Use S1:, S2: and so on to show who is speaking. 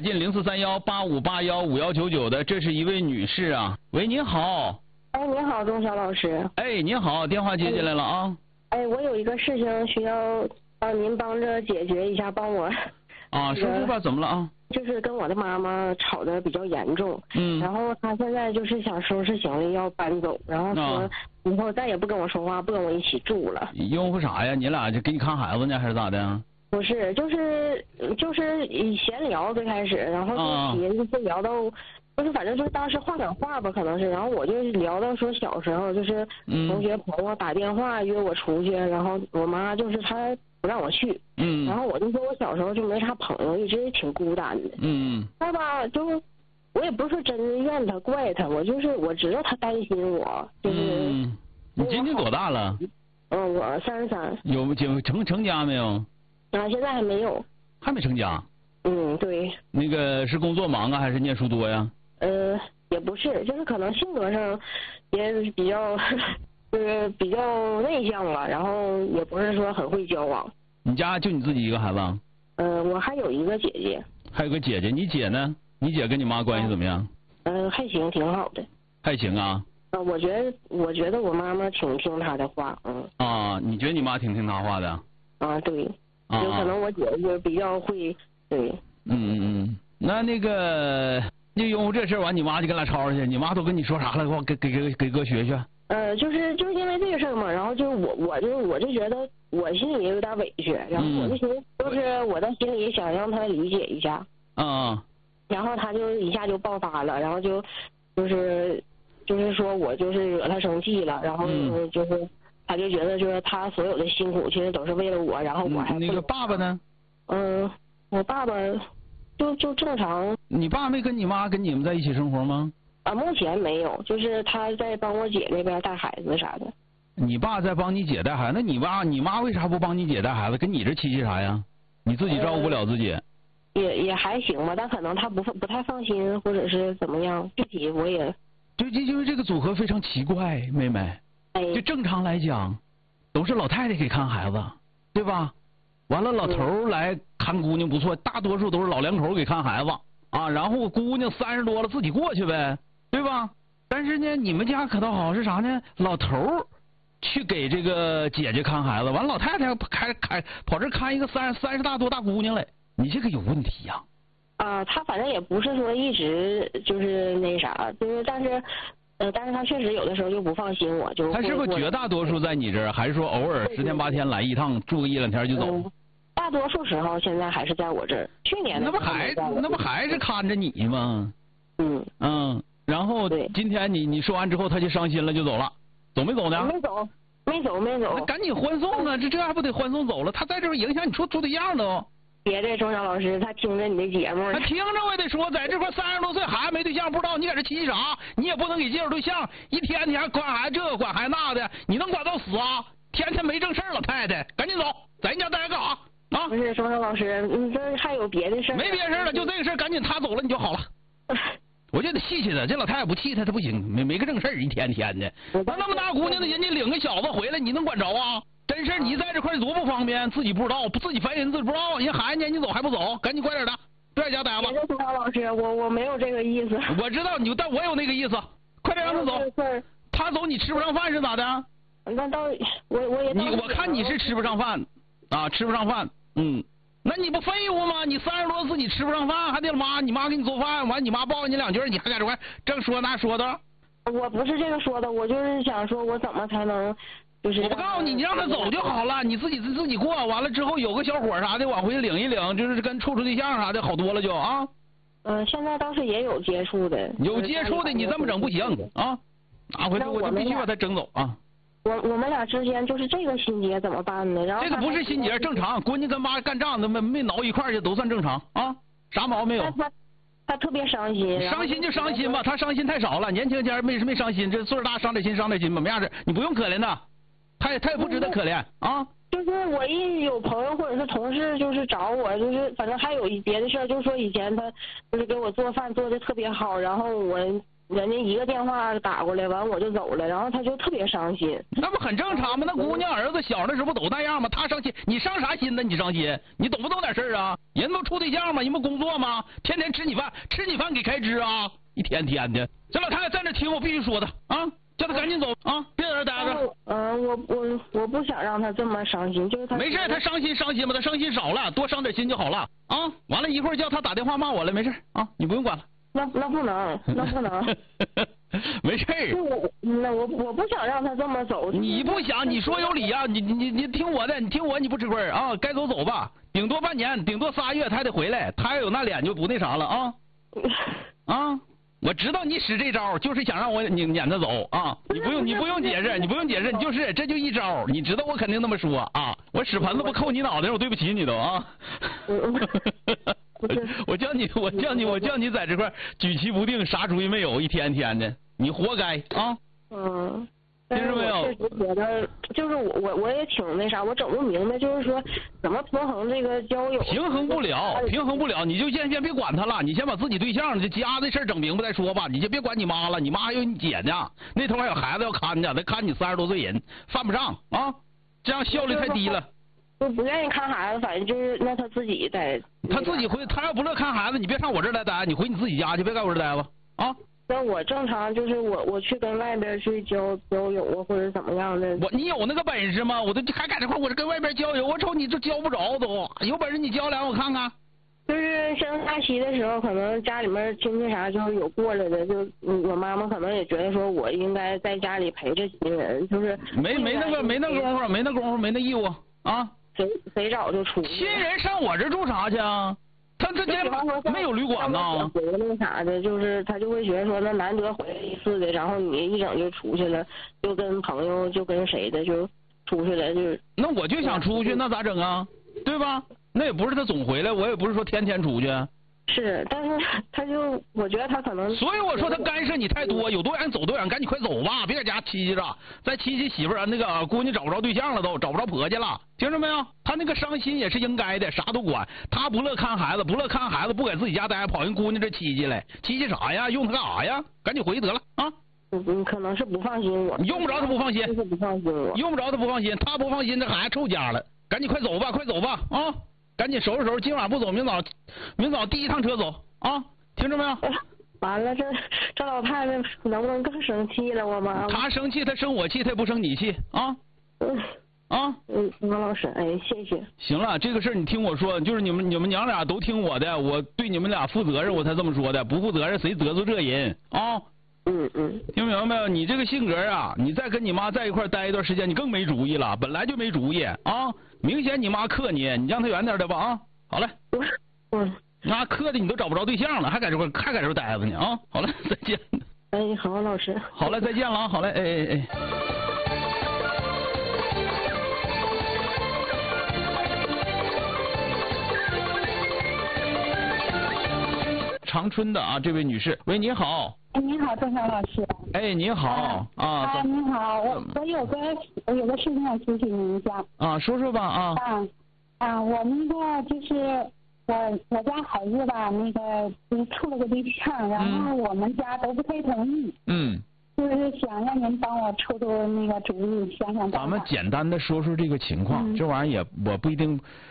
S1: 进043185815199的，这是一位女士啊。喂，您好。
S2: 哎，你好，钟晓老师。
S1: 哎，您好，电话接进来了啊。
S2: 哎，我有一个事情需要您帮着解决一下，帮我。
S1: 啊，说吧，怎么了啊？
S2: 就是跟我的妈妈吵得比较严重，然后她现在就是想收拾行李要搬走，然后说以后再也不跟我说话，不跟我一起住了。
S1: 应付啥呀？你俩就给你看孩子呢，还是咋的？
S2: 不是，就是闲聊最开始，然后就聊到，就是反正就是当时话短话吧，可能是，然后我就聊到说小时候就是同学朋友打电话约我出去，然后我妈就是她不让我去，然后我就说我小时候就没啥朋友，一直挺孤单的，那吧就我也不是说真怨他怪他，我知道他担心我，就是
S1: 你今年多大了？
S2: 我33。
S1: 有成家没有？
S2: 啊，现在还没有。
S1: 还没成家？
S2: 对。
S1: 那个是工作忙啊，还是念书多呀？
S2: 也不是，就是可能性格上也比较就是比较内向了，然后也不是说很会交往。
S1: 你家就你自己一个孩子？
S2: 我还有一个姐姐。还
S1: 有个姐姐，你姐呢？你姐跟你妈关系怎么样？
S2: 还行，挺好的。
S1: 还行啊？
S2: 我觉得我妈妈挺听她的话，
S1: 你觉得你妈挺听她话的？
S2: 对。就可能我姐就比较会，对。
S1: 那个就因为这事完，你妈就跟俩吵吵去，你妈都跟你说啥了？给哥学学。
S2: 就是因为这个事儿嘛，然后就我就觉得我心里有点委屈，然后我就寻思，就是我在心里想让他理解一下。然后他就一下就爆发了，然后就是说我就是惹他生气了，然后就是他就觉得就是他所有的辛苦其实都是为了我，然后我还
S1: 那个爸爸呢？
S2: 我爸爸就正常。
S1: 你爸没跟你妈跟你们在一起生活吗？
S2: 目前没有，就是他在帮我姐那边带孩子啥的。
S1: 你爸在帮你姐带孩子，那你妈为啥不帮你姐带孩子？跟你这气啥呀？你自己照顾不了自己？
S2: 也还行吧，但可能他不太放心，或者是怎么样，具体我也。
S1: 就因为这个组合非常奇怪，妹妹。就正常来讲，都是老太太给看孩子，对吧？完了，老头来看姑娘不错，大多数都是老两口给看孩子啊。然后姑娘30多了，自己过去呗，对吧？但是呢，你们家可倒好是啥呢？老头去给这个姐姐看孩子，完老太太跑这看一个30大多大姑娘来，你这个有问题呀！
S2: 他反正也不是说一直就是那啥，就是但是他确实有的时候就不放心我，就
S1: 他是不是绝大多数在你这儿，还是说偶尔10天8天来一趟，住个1、2天就走？
S2: 大多数时候现在还是在我这儿。去年
S1: 那不还是看着你吗？然后今天你说完之后，他就伤心了，就走了，走没走呢？
S2: 没走。
S1: 那赶紧欢送啊！这还不得欢送走了？他在这儿影响你处对象都。
S2: 别的钟晓老师，他听着你的节目，
S1: 他听着我也得说，在这块30多岁还没对象，不知道你搁这气啥？你也不能给介绍对象，一天天管孩子这个管孩子那的，你能管到死啊？天天没正事老太太，赶紧走，在你家待着干啥？
S2: 不是钟晓老师，你这还有别的事？
S1: 没别的事了，就这个事，赶紧他走了你就好了。我就得气气他，这老太太不气他不行，没个正事一天天的。那么大姑娘的，人家领个小子回来，你能管着啊？真是你在这块多不方便，自己不知道，自己烦人自己不知道，人孩子撵你走还不走，赶紧快点的，别在家待吧。
S2: 钟晓老师，我没有这个意思。
S1: 我知道你，但我有那个意思，快点让他走。他走你吃不上饭是咋的？
S2: 那倒我也
S1: 我看你是吃不上饭啊，吃不上饭。那你不废物吗？你30多自己吃不上饭，还得你妈给你做饭，完你妈抱你2句，你还在这块正说那说的。
S2: 我不是这个说的，我就是想说我怎么才能。我
S1: 不告诉你，你让他走就好了，你自己过，完了之后有个小伙啥的往回领一领，就是跟处对象啥的好多了就啊。
S2: 现在倒是也有接触的。
S1: 有接触的，你这么整不行啊！拿回来我就必须把他整走啊！
S2: 我们俩之间就是这个心结怎么办呢？然后
S1: 这个不是心结，正常，闺女跟妈干仗，没挠一块去都算正常啊，啥毛病没有。
S2: 他特别伤心。
S1: 伤心就伤心吧，他伤心太少了，年轻前没伤心，这岁数大伤点心吧，没啥事，你不用可怜他。他也不值得可怜啊！
S2: 就是我一有朋友或者是同事就是找我，就是反正还有别的事儿，就是说以前他就是给我做饭做的特别好，然后我人家一个电话打过来，完我就走了，然后他就特别伤心。
S1: 那不很正常吗？那姑娘儿子小的时候不都那样吗？他伤心，你伤啥心呢？你伤心，你懂不懂点事儿啊？人不处对象吗？人不工作吗？天天吃你饭给开支啊！一天天的，这老太太在那听我必须说的啊，叫他赶紧走啊，别在这待着。
S2: 我不想让他这么伤心，就是他
S1: 没事，他伤心吧，他伤心少了，多伤点心就好了啊。完了一会儿叫他打电话骂我了，没事啊，你不用管了。
S2: 那不能，
S1: 没事。
S2: 我不想让他这么走。
S1: 你不想，你说有理啊，你听我的，你不吃亏啊，该走走吧，顶多半年，顶多3月他还得回来，他要有那脸就不那啥了啊。啊，我知道你使这招就是想让我撵他走啊，你不用解释，你就是这就一招，你知道我肯定那么说啊，我使盆子不扣你脑袋，我对不起你都啊。我叫你在这块举棋不定，啥主意没有，一天天的，你活该啊！听着没有？
S2: 确实觉得，就是我也挺那啥，我整不明白，就是说怎么平衡这个交友？
S1: 平衡不了，你就先别管他了，你先把自己对象这家的事整明白再说吧，你先别管你妈了，你妈还有你姐呢，那头还有孩子要看呢，得看你30多岁人，犯不上啊，这样效率太低了。
S2: 就不愿意看孩子，反正就是那他自己待。
S1: 他自己回，他要不乐看孩子，你别上我这儿来待，你回你自己家去，别在我这儿待吧啊。
S2: 那我正常就是我去跟外边去交友啊，或者怎么样的。
S1: 你有那个本事吗？我都还在这块，我这跟外边交友，我瞅你这交不着都，有本事你交俩我看看。
S2: 就是上假期的时候，可能家里面亲戚啥就有过来的，就我妈妈可能也觉得说我应该在家里陪着亲人，就是
S1: 没那功夫，没那义务啊。
S2: 贼早就出去。
S1: 亲人上我这住啥去啊？他这没有旅馆呢。
S2: 那啥的，就是他就会觉得说，那难得回来一次的，然后你一整就出去了，就跟朋友就跟谁的就出去了，就。
S1: 那我就想出去，那咋整啊？对吧？那也不是他总回来，我也不是说天天出去。
S2: 是，但是他就我觉得他可能。
S1: 所以我说他干涉你太多，有多远走多远，赶紧快走吧，别搁家沏着，再沏媳妇儿那个姑娘找不着对象了都，找不着婆家了，听着没有？他那个伤心也是应该的，啥都管，他不乐看孩子，不搁自己家待，跑人姑娘这沏来，沏啥呀？用他干啥呀？赶紧回去得了啊！
S2: 可能是不放心我。
S1: 你用不着他不放心，
S2: 就是不放心我。
S1: 用不着他不放心，他不放心，这孩子臭家了，赶紧快走吧啊！赶紧收拾收拾，今晚不走，明早第一趟车走啊！听着没有？
S2: 完了，这老太太能不能更生气了？我妈。
S1: 她生气，她生我气，她也不生你气啊！
S2: 王老师，哎，谢谢。
S1: 行了，这个事儿你听我说，就是你们娘俩都听我的，我对你们俩负责任，我才这么说的，不负责任谁得罪这人啊？听明白没有？你这个性格啊，你再跟你妈在一块待一段时间，你更没主意了，本来就没主意啊！明显你妈克你让她远点的吧啊！好嘞，那克的你都找不着对象了，还在这块待着呢啊！好嘞，再见。
S2: 哎，好，老师。
S1: 好嘞，再见了啊！好嘞，哎。长春的啊，这位女士，喂，你好。
S3: 哎，你好，郑晓老师。
S1: 哎，你好啊。
S3: 你好，我有个事情要咨询您一下。
S1: 啊，说说吧啊。
S3: 我那个就是我家孩子吧，那个就是处了个对象，然后我们家都不太同意。就是想让您帮我出那个主意，想办法。
S1: 咱们简单的说说这个情况，这玩意儿我不一定